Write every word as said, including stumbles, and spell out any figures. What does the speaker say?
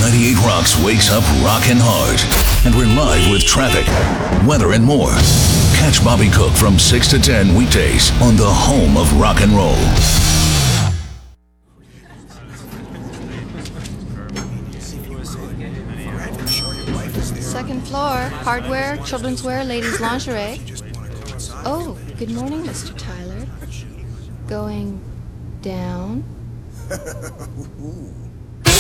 ninety-eight Rocks wakes up rockin' hard. And we're live with traffic, weather, and more. Catch Bobby Cook from six to ten weekdays on the home of rock and roll. Second floor, hardware, children's wear, ladies' lingerie. Oh, good morning, Mister Tyler. Going down?